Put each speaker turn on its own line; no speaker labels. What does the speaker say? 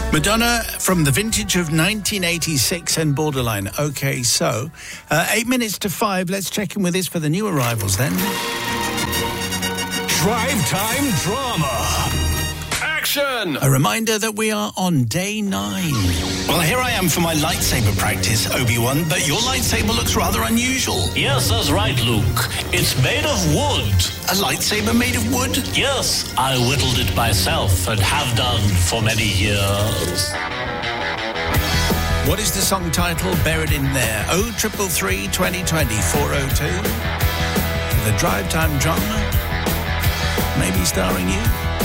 Madonna from the vintage of 1986 and Borderline. OK, so 8 minutes to 5. Let's check in with this for the new arrivals then.
Drive Time Drama. Action!
A reminder that we are on day 9.
Well, here I am for my lightsaber practice, Obi-Wan, but your lightsaber looks rather unusual.
Yes, that's right, Luke. It's made of wood.
A lightsaber made of wood?
Yes, I whittled it myself and have done for many years.
What is the song title? Buried in there. 0333 2020 402. The Drive Time Drama. Maybe starring you.